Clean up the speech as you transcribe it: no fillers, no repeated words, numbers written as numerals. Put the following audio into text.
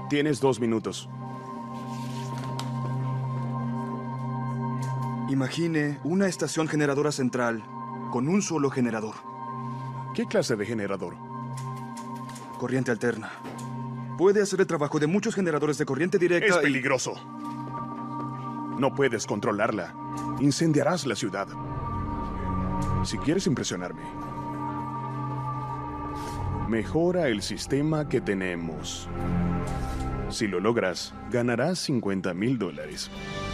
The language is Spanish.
Tienes 2 minutos. Imagine una estación generadora central con un solo generador. ¿Qué clase de generador? Corriente alterna. Puede hacer el trabajo de muchos generadores de corriente directa. Es peligroso. No puedes controlarla. Incendiarás la ciudad. Si quieres impresionarme, mejora el sistema que tenemos. Si lo logras, ganarás $50,000.